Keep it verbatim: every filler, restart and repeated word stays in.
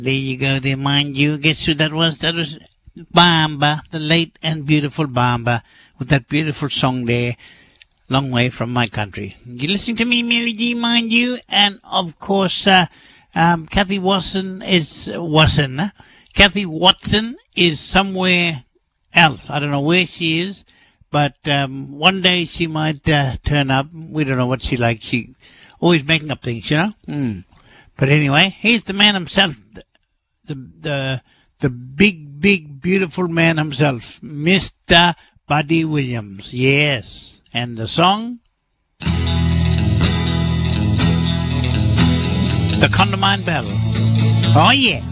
There you go there, mind you. Guess who that was? That was Bamba, the late and beautiful Bamba, with that beautiful song there, Long Way From My Country. You're listening to me, Mary G, mind you, and of course, uh, um, Kathy Watson is, Watson, huh? Kathy Watson is somewhere else. I don't know where she is, but um, one day she might uh, turn up. We don't know what she likes. She always making up things, you know? Mm. But anyway, here's the man himself, the, the, the, the big, big, beautiful man himself, Mister Buddy Williams. Yes. And the song? The Condamine Bell. Oh, yeah.